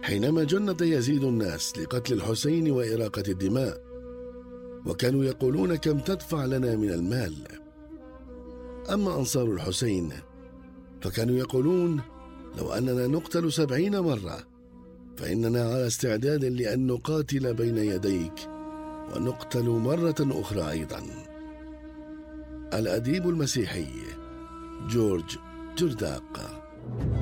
حينما جند يزيد الناس لقتل الحسين وإراقة الدماء، وكانوا يقولون: كم تدفع لنا من المال؟ أما أنصار الحسين فكانوا يقولون: لو أننا نقتل 70 مرة فإننا على استعداد لأن نقاتل بين يديك ونقتل مرة أخرى أيضا. الأديب المسيحي جورج جرداق.